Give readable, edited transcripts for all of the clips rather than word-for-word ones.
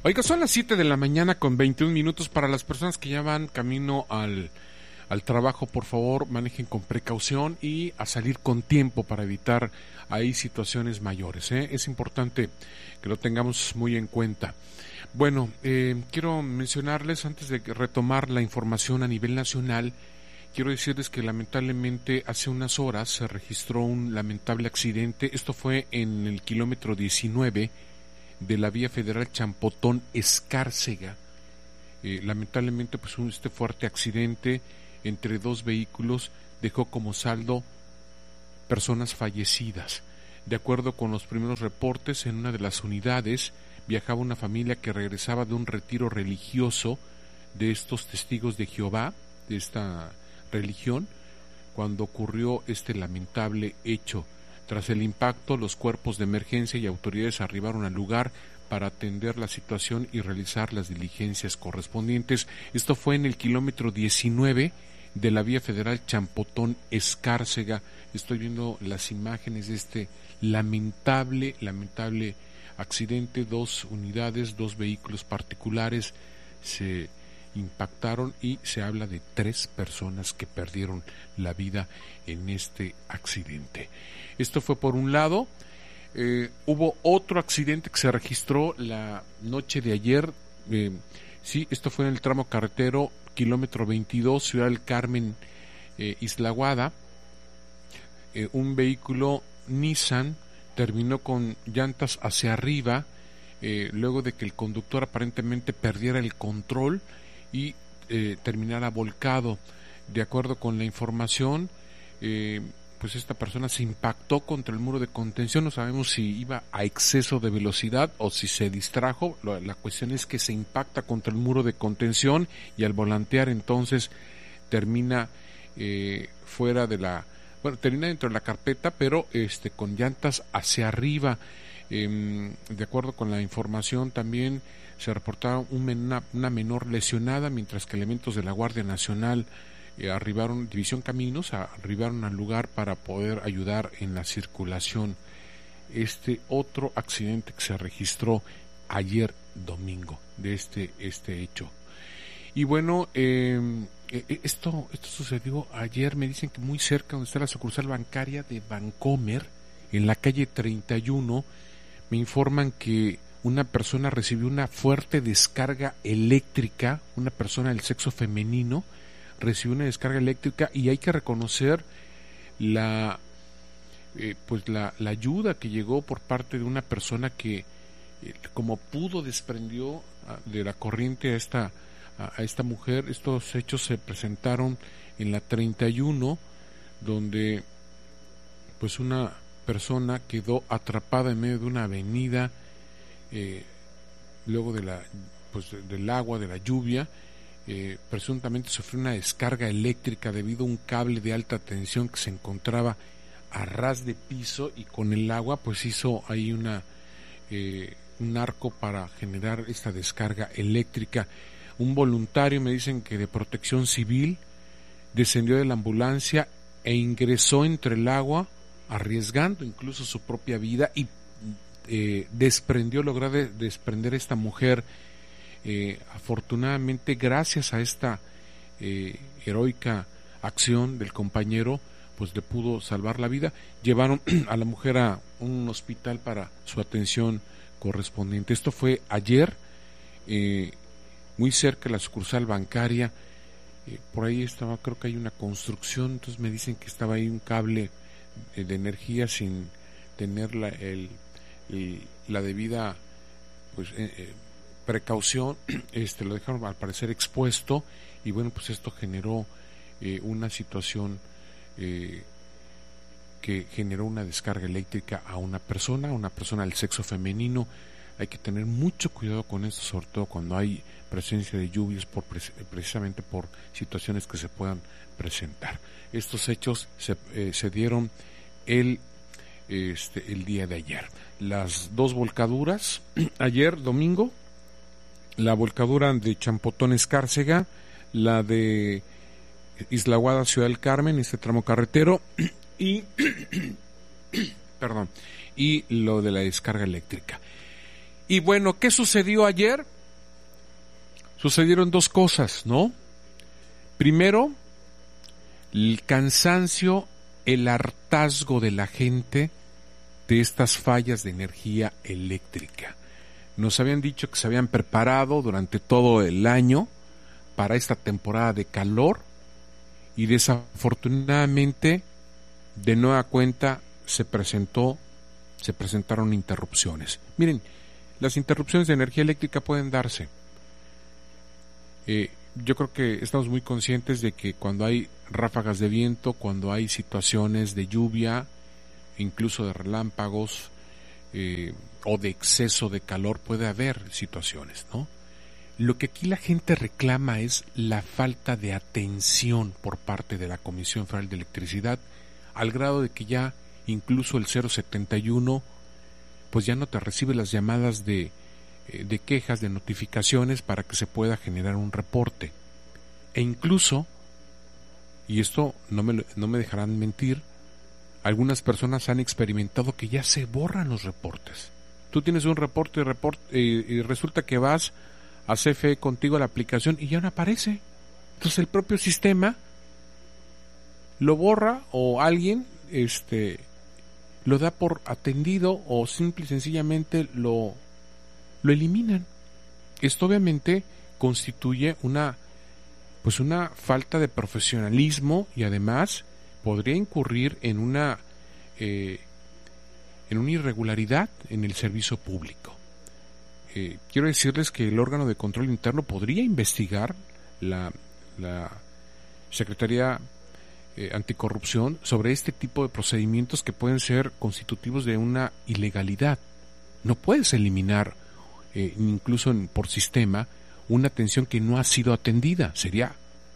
Oiga, son las 7 de la mañana con 21 minutos. Para las personas que ya van camino al trabajo, por favor, manejen con precaución y a salir con tiempo para evitar ahí situaciones mayores, ¿eh? Es importante que lo tengamos muy en cuenta. Bueno, quiero mencionarles, antes de retomar la información a nivel nacional, quiero decirles que lamentablemente hace unas horas se registró un lamentable accidente. Esto fue en el kilómetro 19 de la vía federal Champotón-Escárcega. Lamentablemente, pues este fuerte accidente entre dos vehículos dejó como saldo personas fallecidas. De acuerdo con los primeros reportes, en una de las unidades viajaba una familia que regresaba de un retiro religioso de estos testigos de Jehová, de esta religión, cuando ocurrió este lamentable hecho. Tras el impacto, los cuerpos de emergencia y autoridades arribaron al lugar para atender la situación y realizar las diligencias correspondientes. Esto fue en el kilómetro 19 de la vía federal Champotón-Escárcega. Estoy viendo las imágenes de este lamentable accidente. Dos unidades, dos vehículos particulares se impactaron y se habla de 3 personas que perdieron la vida en este accidente. Esto fue por un lado. Hubo otro accidente que se registró la noche de ayer. Sí, esto fue en el tramo carretero kilómetro 22, Ciudad del Carmen, Isla Guada. Un vehículo Nissan terminó con llantas hacia arriba, luego de que el conductor aparentemente perdiera el control y terminara volcado. De acuerdo con la información, pues esta persona se impactó contra el muro de contención. No sabemos si iba a exceso de velocidad o si se distrajo. La cuestión es que se impacta contra el muro de contención y al volantear entonces termina fuera de la... Bueno, termina dentro de la carpeta, pero con llantas hacia arriba. De acuerdo con la información, también se reportaba una menor lesionada, mientras que elementos de la Guardia Nacional arribaron, División Caminos, arribaron al lugar para poder ayudar en la circulación. Otro accidente que se registró ayer domingo de este hecho. Y bueno, esto sucedió ayer, me dicen que muy cerca donde está la sucursal bancaria de Bancomer, en la calle 31, me informan que una persona recibió una fuerte descarga eléctrica, una persona del sexo femenino recibió una descarga eléctrica, y hay que reconocer la ayuda que llegó por parte de una persona que como pudo desprendió de la corriente a esta mujer. Estos hechos se presentaron en la 31, donde pues una persona quedó atrapada en medio de una avenida luego del agua, de la lluvia. Presuntamente sufrió una descarga eléctrica debido a un cable de alta tensión que se encontraba a ras de piso, y con el agua pues hizo ahí un arco para generar esta descarga eléctrica. Un voluntario, me dicen que de Protección Civil, descendió de la ambulancia e ingresó entre el agua, arriesgando incluso su propia vida, y logró desprender esta mujer. Afortunadamente, gracias a esta heroica acción del compañero, pues le pudo salvar la vida. Llevaron a la mujer a un hospital para su atención correspondiente. Esto fue ayer, muy cerca de la sucursal bancaria. Por ahí estaba, creo que hay una construcción, entonces me dicen que estaba ahí un cable de energía sin tener la debida pues precaución. Lo dejaron al parecer expuesto, y bueno, pues esto generó una situación que generó una descarga eléctrica a una persona del sexo femenino. Hay que tener mucho cuidado con esto, sobre todo cuando hay presencia de lluvias, precisamente por situaciones que se puedan presentar. Estos hechos se dieron el día de ayer. Las dos volcaduras, ayer domingo, la volcadura de Champotón Escárcega, la de Isla Guada, Ciudad del Carmen, este tramo carretero, y lo de la descarga eléctrica. Y bueno, ¿qué sucedió ayer? Sucedieron dos cosas, ¿no? Primero, el cansancio, el hartazgo de la gente de estas fallas de energía eléctrica. Nos habían dicho que se habían preparado durante todo el año para esta temporada de calor y desafortunadamente de nueva cuenta se presentaron interrupciones. Miren, las interrupciones de energía eléctrica pueden darse. Yo creo que estamos muy conscientes de que cuando hay ráfagas de viento, cuando hay situaciones de lluvia, incluso de relámpagos o de exceso de calor, puede haber situaciones, ¿no? Lo que aquí la gente reclama es la falta de atención por parte de la Comisión Federal de Electricidad, al grado de que ya incluso el 071 pues ya no te recibe las llamadas de quejas, de notificaciones para que se pueda generar un reporte. E incluso, y esto no me dejarán mentir, algunas personas han experimentado que ya se borran los reportes. Tú tienes un reporte y resulta que vas a CFE contigo a la aplicación y ya no aparece. Entonces el propio sistema lo borra o alguien lo da por atendido o simple y sencillamente lo eliminan. Esto obviamente constituye una falta de profesionalismo y además podría incurrir en una irregularidad en el servicio público. Quiero decirles que el órgano de control interno podría investigar la Secretaría Anticorrupción sobre este tipo de procedimientos que pueden ser constitutivos de una ilegalidad. No puedes eliminar incluso por sistema una atención que no ha sido atendida. Sería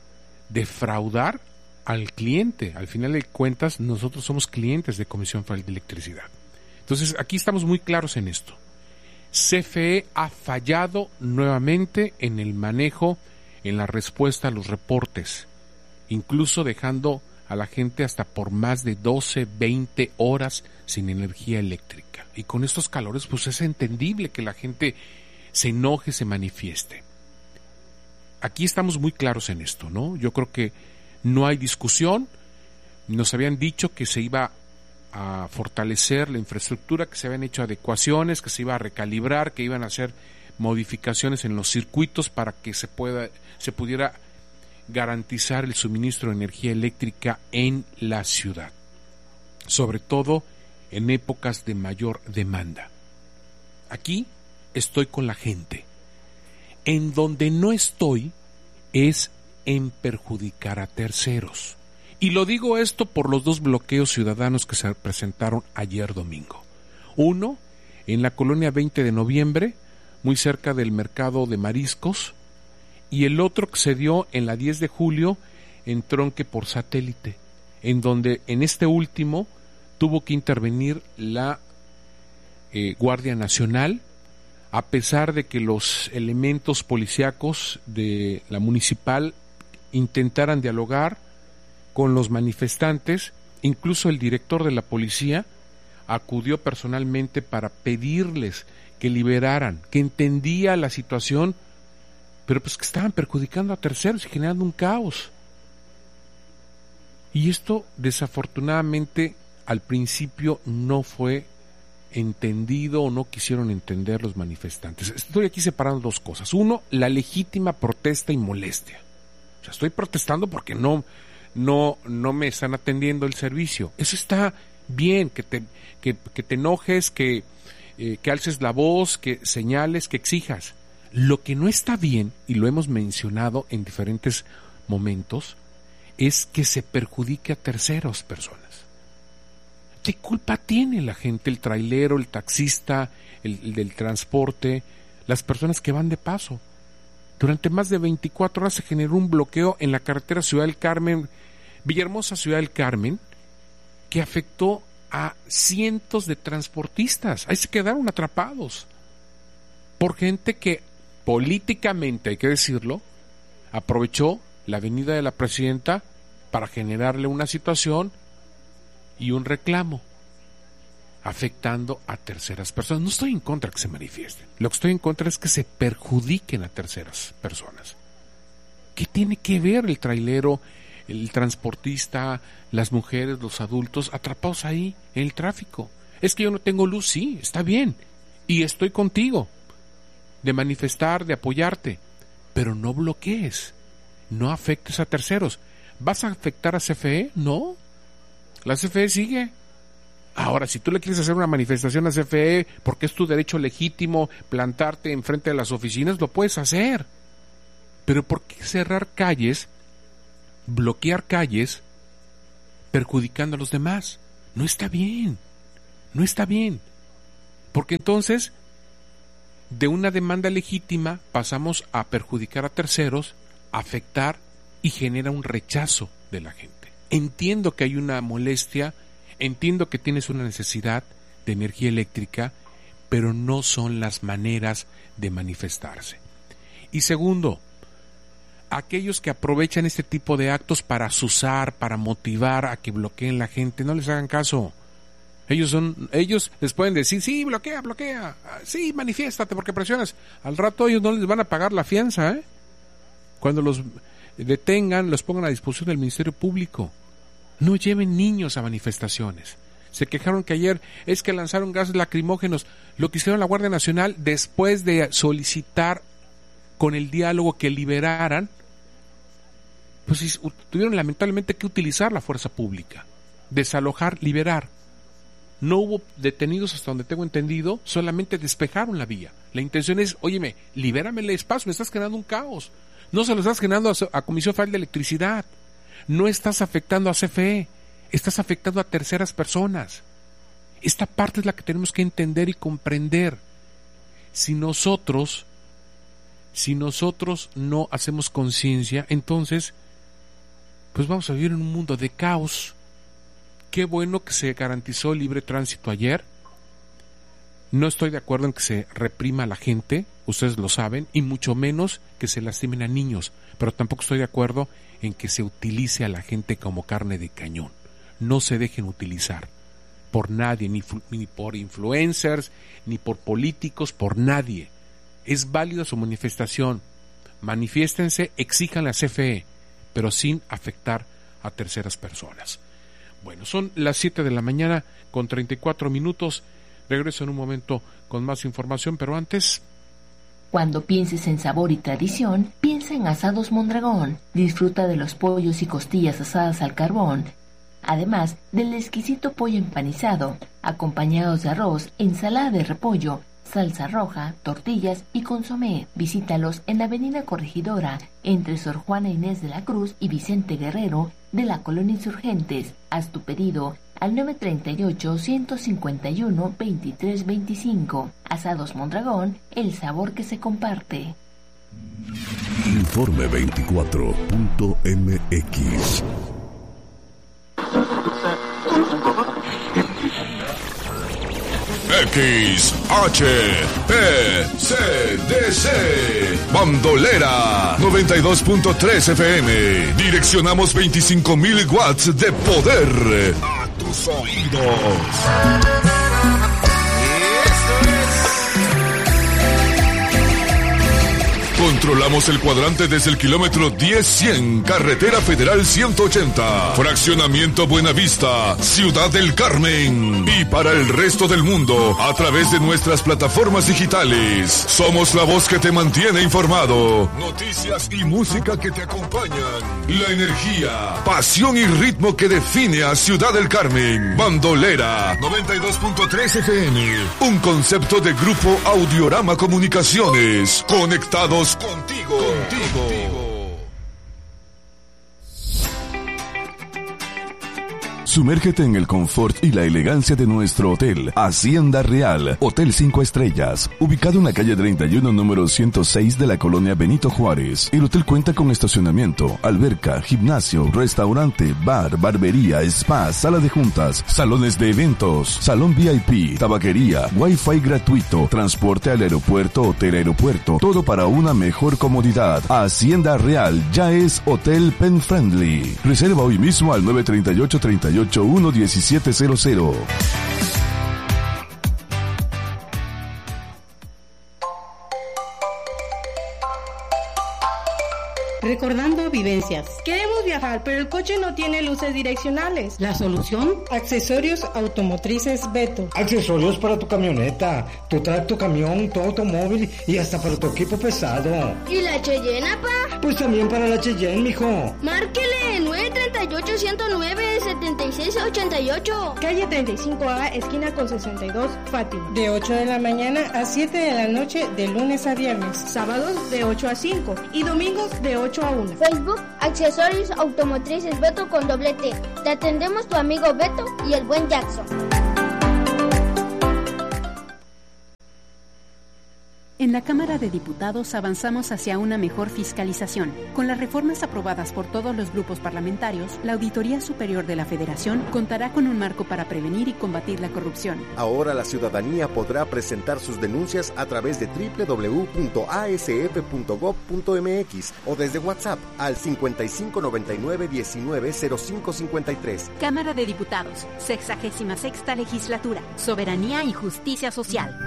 defraudar al cliente. Al final de cuentas, nosotros somos clientes de Comisión Federal de Electricidad. Entonces, aquí estamos muy claros en esto. CFE ha fallado nuevamente en el manejo, en la respuesta a los reportes, incluso dejando a la gente hasta por más de 12, 20 horas sin energía eléctrica. Y con estos calores, pues es entendible que la gente se enoje, se manifieste. Aquí estamos muy claros en esto, ¿no? Yo creo que no hay discusión. Nos habían dicho que se iba a fortalecer la infraestructura, que se habían hecho adecuaciones, que se iba a recalibrar, que iban a hacer modificaciones en los circuitos para que se pudiera garantizar el suministro de energía eléctrica en la ciudad, sobre todo en épocas de mayor demanda. Aquí estoy con la gente. En donde no estoy es en perjudicar a terceros. Y lo digo esto por los dos bloqueos ciudadanos que se presentaron ayer domingo. Uno, en la colonia 20 de noviembre, muy cerca del mercado de mariscos, y el otro que se dio en la 10 de julio, en Tronque por Satélite, en donde en este último tuvo que intervenir la Guardia Nacional, a pesar de que los elementos policíacos de la municipal intentaran dialogar con los manifestantes. Incluso el director de la policía acudió personalmente para pedirles que liberaran, que entendía la situación, pero pues que estaban perjudicando a terceros y generando un caos. Y esto desafortunadamente al principio no fue entendido o no quisieron entender los manifestantes. Estoy aquí separando dos cosas. Uno, la legítima protesta y molestia. O sea, estoy protestando porque no me están atendiendo el servicio. Eso está bien, que te enojes, que alces la voz, que señales, que exijas. Lo que no está bien, y lo hemos mencionado en diferentes momentos, es que se perjudique a terceras personas. ¿Qué culpa tiene la gente, el trailero, el taxista, el del transporte, las personas que van de paso? Durante más de 24 horas se generó un bloqueo en la carretera Ciudad del Carmen, Villahermosa, Ciudad del Carmen, que afectó a cientos de transportistas. Ahí se quedaron atrapados por gente que políticamente, hay que decirlo, aprovechó la avenida de la Presidenta para generarle una situación y un reclamo. afectando a terceras personas. No estoy en contra de que se manifiesten. Lo que estoy en contra es que se perjudiquen a terceras personas. ¿Qué tiene que ver el trailero, el transportista, las mujeres, los adultos atrapados ahí en el tráfico? Es que yo no tengo luz, sí, está bien. Y estoy contigo de manifestar, de apoyarte. Pero no bloquees, no afectes a terceros. ¿Vas a afectar a CFE? No. La CFE sigue. Ahora, si tú le quieres hacer una manifestación a CFE porque es tu derecho legítimo plantarte enfrente de las oficinas, lo puedes hacer. Pero ¿por qué cerrar calles, bloquear calles, perjudicando a los demás? No está bien. No está bien. Porque entonces, de una demanda legítima pasamos a perjudicar a terceros, a afectar y genera un rechazo de la gente. Entiendo que hay una molestia, entiendo que tienes una necesidad de energía eléctrica, pero no son las maneras de manifestarse. Y segundo, aquellos que aprovechan este tipo de actos para azuzar, para motivar a que bloqueen la gente, no les hagan caso. Ellos les pueden decir, sí, bloquea, sí, manifiéstate porque presionas. Al rato ellos no les van a pagar la fianza, ¿eh? Cuando los detengan, los pongan a disposición del Ministerio Público. No lleven niños a manifestaciones. Se quejaron que ayer es que lanzaron gases lacrimógenos. Lo que hicieron la Guardia Nacional después de solicitar con el diálogo que liberaran, pues tuvieron lamentablemente que utilizar la fuerza pública, desalojar, liberar. No hubo detenidos hasta donde tengo entendido, solamente despejaron la vía. La intención es, óyeme, libérame el espacio, me estás generando un caos. No se lo estás generando a Comisión Federal de Electricidad. No estás afectando a CFE, estás afectando a terceras personas. Esta parte es la que tenemos que entender y comprender. Si nosotros no hacemos conciencia, entonces, pues vamos a vivir en un mundo de caos. Qué bueno que se garantizó el libre tránsito ayer. No estoy de acuerdo en que se reprima a la gente, ustedes lo saben, y mucho menos que se lastimen a niños, pero tampoco estoy de acuerdo en que se utilice a la gente como carne de cañón. No se dejen utilizar por nadie, ni por influencers, ni por políticos, por nadie. Es válida su manifestación. Manifiéstense, exijan la CFE, pero sin afectar a terceras personas. Bueno, son las 7 de la mañana con 34 minutos. Regreso en un momento con más información, pero antes... Cuando pienses en sabor y tradición, piensa en Asados Mondragón. Disfruta de los pollos y costillas asadas al carbón, además del exquisito pollo empanizado, acompañados de arroz, ensalada de repollo, salsa roja, tortillas y consomé. Visítalos en la Avenida Corregidora, entre Sor Juana Inés de la Cruz y Vicente Guerrero, de la Colonia Insurgentes. Haz tu pedido al 938-151-2325. Asados Mondragón, el sabor que se comparte. Informe 24.mx. XHPCDC Bandolera 92.3 FM. Direccionamos 25,000 watts de poder a tus oídos. Controlamos el cuadrante desde el kilómetro 10-100, Carretera Federal 180, Fraccionamiento Buenavista, Ciudad del Carmen. Y para el resto del mundo, a través de nuestras plataformas digitales. Somos la voz que te mantiene informado. Noticias y música que te acompañan. La energía, pasión y ritmo que define a Ciudad del Carmen. Bandolera 92.3 FM. Un concepto de Grupo Audiorama Comunicaciones. Conectados contigo. Sumérgete en el confort y la elegancia de nuestro hotel, Hacienda Real, Hotel 5 Estrellas, ubicado en la calle 31, número 106 de la colonia Benito Juárez. El hotel cuenta con estacionamiento, alberca, gimnasio, restaurante, bar, barbería, spa, sala de juntas, salones de eventos, salón VIP, tabaquería, wifi gratuito, transporte al aeropuerto, hotel-aeropuerto, todo para una mejor comodidad. Hacienda Real ya es Hotel Pen Friendly. Reserva hoy mismo al 938-38-11700. recordando vivencias. Queremos viajar, pero el coche no tiene luces direccionales. ¿La solución? Accesorios automotrices Beto. Accesorios para tu camioneta, tu tracto camión, tu automóvil y hasta para tu equipo pesado. ¿Y la Cheyenne, pa? Pues también para la Cheyenne, mijo. Márquele 938-109-7688. Calle 35A, esquina con 62, Fátima. De 8 de la mañana a 7 de la noche, de lunes a viernes. Sábados de 8 a 5 y domingos de 8 a 1. Facebook, Accesorios Automotrices Beto con doble T. Te atendemos tu amigo Beto y el buen Jackson. En la Cámara de Diputados avanzamos hacia una mejor fiscalización. Con las reformas aprobadas por todos los grupos parlamentarios, la Auditoría Superior de la Federación contará con un marco para prevenir y combatir la corrupción. Ahora la ciudadanía podrá presentar sus denuncias a través de www.asf.gov.mx o desde WhatsApp al 5599-190553. Cámara de Diputados, 66ª Legislatura, Soberanía y Justicia Social.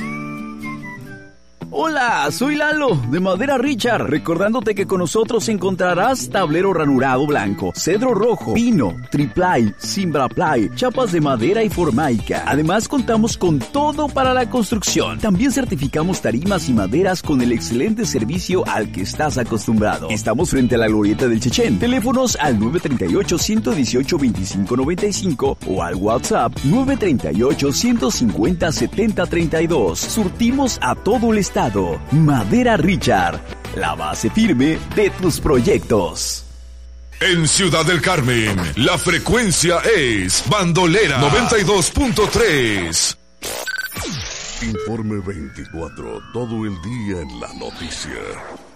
Hola, soy Lalo, de Madera Richard, recordándote que con nosotros encontrarás tablero ranurado blanco, cedro rojo, pino, triplay, cimbraplay, chapas de madera y formaica. Además, contamos con todo para la construcción. También certificamos tarimas y maderas con el excelente servicio al que estás acostumbrado. Estamos frente a la glorieta del Chechén. Teléfonos al 938-118-2595 o al WhatsApp 938-150-7032. Surtimos a todo el estado. Madera Richard, la base firme de tus proyectos. En Ciudad del Carmen, la frecuencia es Bandolera 92.3. Informe 24, todo el día en la noticia.